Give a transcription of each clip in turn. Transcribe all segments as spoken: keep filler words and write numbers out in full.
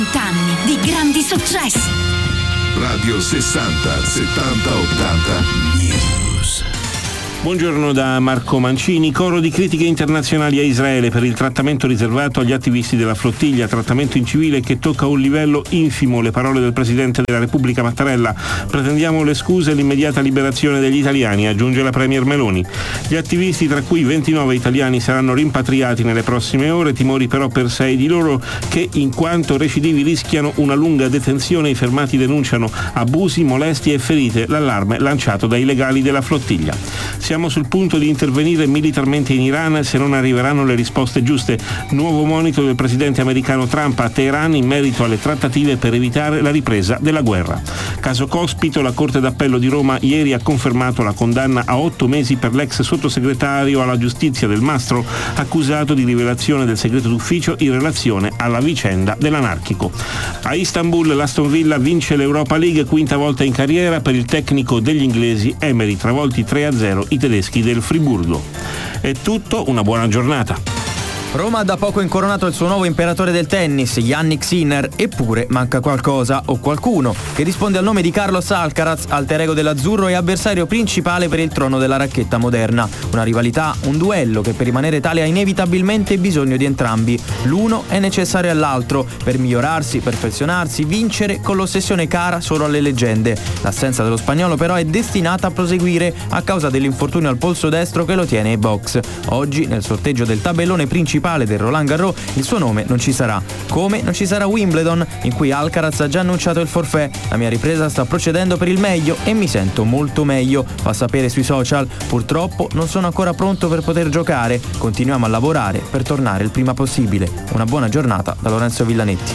Anni di grandi successi. Radio sessanta settanta ottanta News. Buongiorno da Marco Mancini. Coro di critiche internazionali a Israele per il trattamento riservato agli attivisti della flottiglia, trattamento in civile che tocca un livello infimo. Le parole del Presidente della Repubblica Mattarella: pretendiamo le scuse e l'immediata liberazione degli italiani, aggiunge la Premier Meloni. Gli attivisti, tra cui ventinove italiani, saranno rimpatriati nelle prossime ore, timori però per sei di loro che, in quanto recidivi, rischiano una lunga detenzione. I fermati denunciano abusi, molestie e ferite, l'allarme lanciato dai legali della flottiglia. Siamo sul punto di intervenire militarmente in Iran se non arriveranno le risposte giuste. Nuovo monito del presidente americano Trump a Teheran in merito alle trattative per evitare la ripresa della guerra. Caso Cospito, la Corte d'Appello di Roma ieri ha confermato la condanna a otto mesi per l'ex sottosegretario alla giustizia Del Mastro, accusato di rivelazione del segreto d'ufficio in relazione alla vicenda dell'anarchico. A Istanbul l'Aston Villa vince l'Europa League, quinta volta in carriera per il tecnico degli inglesi Emery, travolti tre a zero i tedeschi del Friburgo. È tutto, una buona giornata. Roma ha da poco incoronato il suo nuovo imperatore del tennis, Jannik Sinner, eppure manca qualcosa o qualcuno che risponde al nome di Carlos Alcaraz, alter ego dell'azzurro e avversario principale per il trono della racchetta moderna. Una rivalità, un duello che per rimanere tale ha inevitabilmente bisogno di entrambi. L'uno è necessario all'altro per migliorarsi, perfezionarsi, vincere con l'ossessione cara solo alle leggende. L'assenza dello spagnolo però è destinata a proseguire a causa dell'infortunio al polso destro che lo tiene ai box. Oggi, nel sorteggio del tabellone principale del Roland Garros, il suo nome non ci sarà, come non ci sarà Wimbledon, in cui Alcaraz ha già annunciato il forfait. La mia ripresa sta procedendo per il meglio e mi sento molto meglio, fa sapere sui social. Purtroppo non sono ancora pronto per poter giocare, continuiamo a lavorare per tornare il prima possibile. Una buona giornata da Lorenzo Villanetti.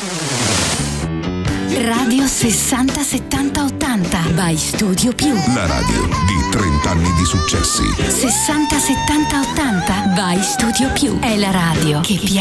Radio sessanta settanta ottanta by Studio Più. La radio di trenta anni di successi. sessanta settanta ottanta by Studio Più. È la radio che piace.